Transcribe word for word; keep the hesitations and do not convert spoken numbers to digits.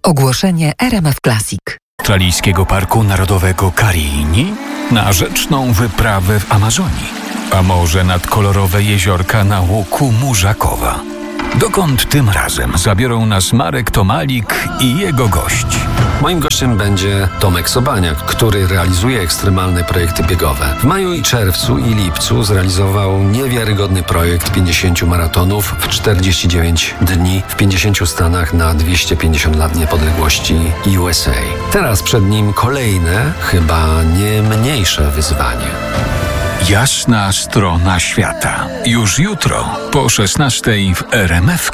Ogłoszenie R M F Classic. Australijskiego Parku Narodowego Karini na rzeczną wyprawę w Amazonii, a może nad kolorowe jeziorka na łuku Murzakowa. Dokąd tym razem zabiorą nas Marek Tomalik i jego gość? Moim gościem będzie Tomek Sobaniak, który realizuje ekstremalne projekty biegowe. W maju i czerwcu i lipcu zrealizował niewiarygodny projekt pięćdziesięciu maratonów w czterdzieści dziewięć dni w pięćdziesięciu stanach na dwieście pięćdziesiąt lat niepodległości U S A. Teraz przed nim kolejne, chyba nie mniejsze wyzwanie. Jasna strona świata. Już jutro po szesnastej w R M F